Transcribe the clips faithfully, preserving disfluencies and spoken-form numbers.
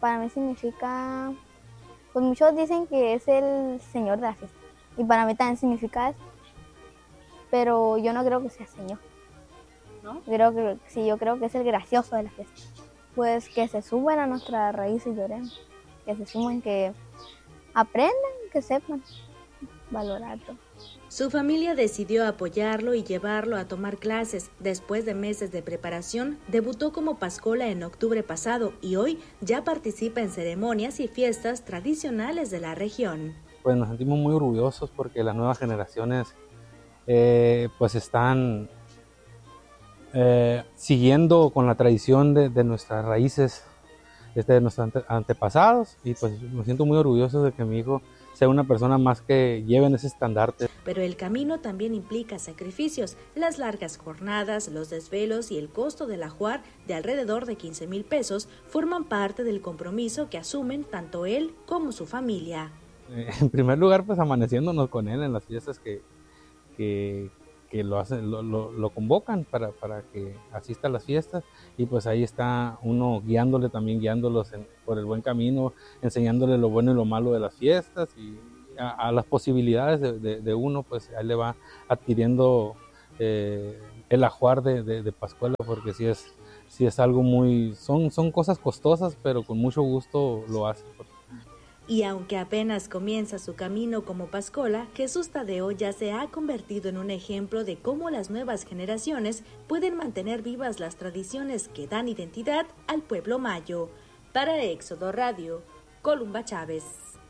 para mí significa, pues muchos dicen que es el señor de la fiesta, y para mí también significa eso, pero yo no creo que sea señor, ¿no? Creo que, sí, yo creo que es el gracioso de la fiesta. Pues que se suban a nuestra raíz y lloremos, que se sumen, que aprendan, que sepan valorar todo. Su familia decidió apoyarlo y llevarlo a tomar clases. Después de meses de preparación, debutó como pascola en octubre pasado y hoy ya participa en ceremonias y fiestas tradicionales de la región. Pues nos sentimos muy orgullosos porque las nuevas generaciones eh, pues están eh, siguiendo con la tradición de, de nuestras raíces, de nuestros ante, antepasados, y pues me siento muy orgulloso de que mi hijo sea una persona más que lleve en ese estandarte. Pero el camino también implica sacrificios, las largas jornadas, los desvelos y el costo del ajuar de alrededor de quince mil pesos forman parte del compromiso que asumen tanto él como su familia. Eh, en primer lugar, pues amaneciéndonos con él en las fiestas que, que, que lo, hacen, lo, lo, lo convocan para, para que asista a las fiestas, y pues ahí está uno guiándole, también guiándolos en, por el buen camino, enseñándole lo bueno y lo malo de las fiestas, y a, a las posibilidades de, de, de uno, pues ahí le va adquiriendo eh, el ajuar de, de, de Pascuela, porque sí es, sí es algo muy, son, son cosas costosas, pero con mucho gusto lo hace. Y aunque apenas comienza su camino como pascola, Jesús Tadeo ya se ha convertido en un ejemplo de cómo las nuevas generaciones pueden mantener vivas las tradiciones que dan identidad al pueblo mayo. Para Éxodo Radio, Columba Chávez.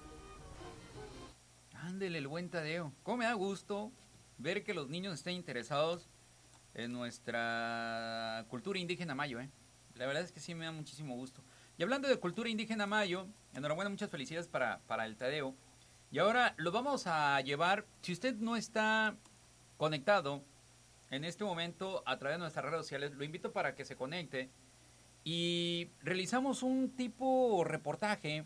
Ándele, el buen Tadeo. Cómo me da gusto ver que los niños estén interesados en nuestra cultura indígena mayo, ¿eh? La verdad es que sí me da muchísimo gusto. Y hablando de cultura indígena mayo, enhorabuena, muchas felicidades para, para el Tadeo. Y ahora lo vamos a llevar, si usted no está conectado en este momento a través de nuestras redes sociales, lo invito para que se conecte y realizamos un tipo reportaje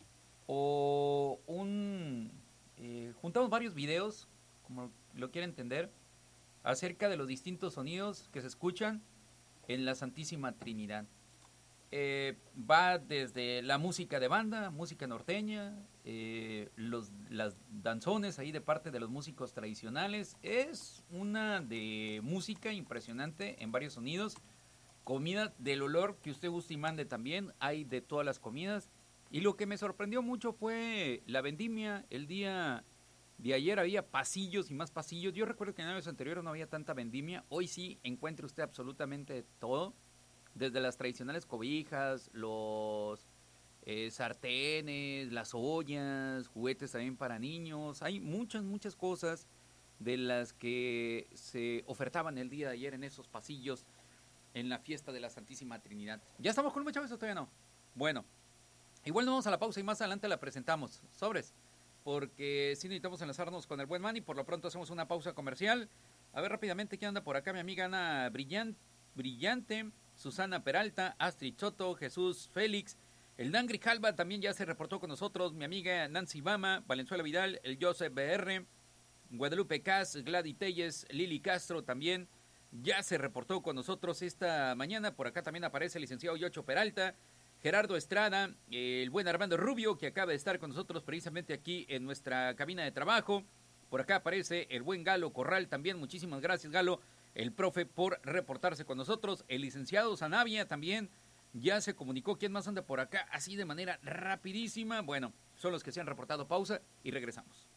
o un... Eh, juntamos varios videos, como lo quiera entender, acerca de los distintos sonidos que se escuchan en la Santísima Trinidad. Eh, va desde la música de banda, música norteña, eh, los, las danzones ahí de parte de los músicos tradicionales. Es una de música impresionante en varios sonidos. Comida del olor que usted guste y mande también, hay de todas las comidas. Y lo que me sorprendió mucho fue la vendimia. El día de ayer había pasillos y más pasillos. Yo recuerdo que en años anteriores no había tanta vendimia. Hoy sí encuentra usted absolutamente todo. Desde las tradicionales cobijas, los eh, sartenes, las ollas, juguetes también para niños. Hay muchas, muchas cosas de las que se ofertaban el día de ayer en esos pasillos en la fiesta de la Santísima Trinidad. ¿Ya estamos con muchas veces o todavía no? Bueno, igual nos vamos a la pausa y más adelante la presentamos. Sobres, porque sí necesitamos enlazarnos con el buen man y por lo pronto hacemos una pausa comercial. A ver rápidamente quién anda por acá, mi amiga Ana Brillante, Brillante Susana Peralta, Astrid Soto, Jesús Félix, el Dan Grijalva también ya se reportó con nosotros, mi amiga Nancy Bama, Valenzuela Vidal, el Joseph B R, Guadalupe Cas, Gladys Telles, Lili Castro también ya se reportó con nosotros esta mañana. Por acá también aparece el licenciado Yocho Peralta, Gerardo Estrada, el buen Armando Rubio, que acaba de estar con nosotros precisamente aquí en nuestra cabina de trabajo. Por acá aparece el buen Galo Corral también, muchísimas gracias Galo. El profe por reportarse con nosotros. El licenciado Zanavia también ya se comunicó. ¿Quién más anda por acá? Así de manera rapidísima. Bueno, son los que se han reportado. Pausa y regresamos.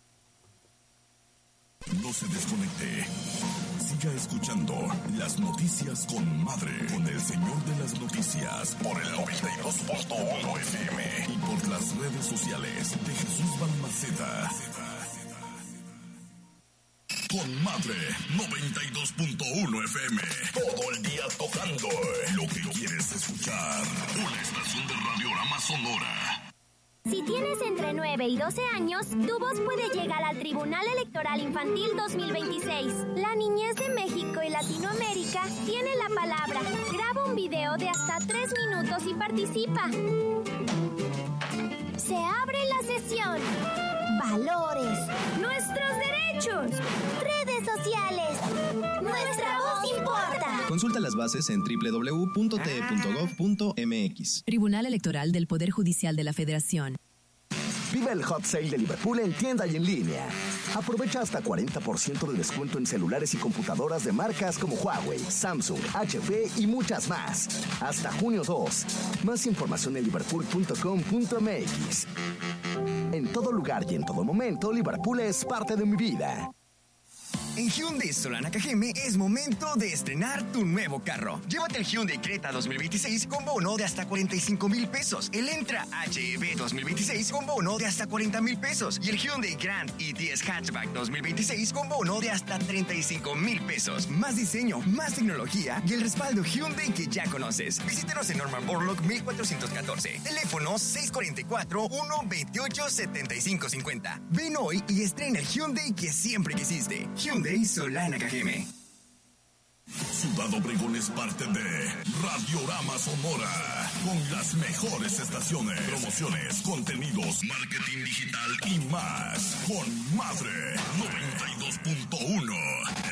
No se desconecte. Siga escuchando las noticias con Madre, con el señor de las noticias, por el noventa y dos punto uno F M y por las redes sociales de Jesús Balmaceda. Con Madre noventa y dos punto uno F M. Todo el día tocando lo que quieres escuchar. Una estación de Radiorama Sonora. Si tienes entre nueve y doce años, tu voz puede llegar al Tribunal Electoral Infantil dos mil veintiséis. La niñez de México y Latinoamérica tiene la palabra. Graba un video de hasta tres minutos y participa. Se abre la sesión. Valores. Nuestros derechos. Redes sociales. Nuestra voz importa. Consulta las bases en doble u doble u doble u punto t e punto gov punto m x. Tribunal Electoral del Poder Judicial de la Federación. Viva el Hot Sale de Liverpool en tienda y en línea. Aprovecha hasta cuarenta por ciento de descuento en celulares y computadoras de marcas como Huawei, Samsung, H P y muchas más. Hasta junio dos. Más información en liverpool punto com punto m x. En todo lugar y en todo momento, Liverpool es parte de mi vida. En Hyundai Solana Cajeme es momento de estrenar tu nuevo carro. Llévate el Hyundai Creta dos mil veintiséis con bono de hasta cuarenta y cinco mil pesos. El Entra H E V dos mil veintiséis con bono de hasta cuarenta mil pesos. Y el Hyundai Grand i diez Hatchback dos mil veintiséis con bono de hasta treinta y cinco mil pesos. Más diseño, más tecnología y el respaldo Hyundai que ya conoces. Visítanos en Norman Borlaug mil cuatrocientos catorce. Teléfono seis cuatro cuatro, uno dos ocho, siete cinco cinco cero. Ven hoy y estrena el Hyundai que siempre quisiste. Hyundai Solana Cajeme. Ciudad Obregón es parte de Radiorama Sonora, con las mejores estaciones, promociones, contenidos, marketing digital y más, con Madre noventa y dos punto uno.